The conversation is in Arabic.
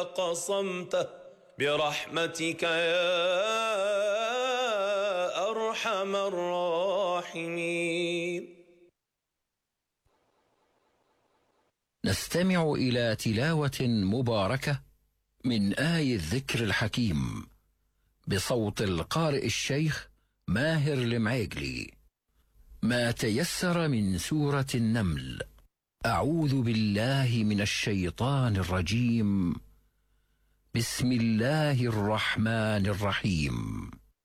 قصمته برحمتك يا أرحم الراحمين. نستمع إلى تلاوة مباركة من آي الذكر الحكيم بصوت القارئ الشيخ ماهر المعيقلي. ما تيسر من سورة النمل. أعوذ بالله من الشيطان الرجيم. بسم الله الرحمن الرحيم.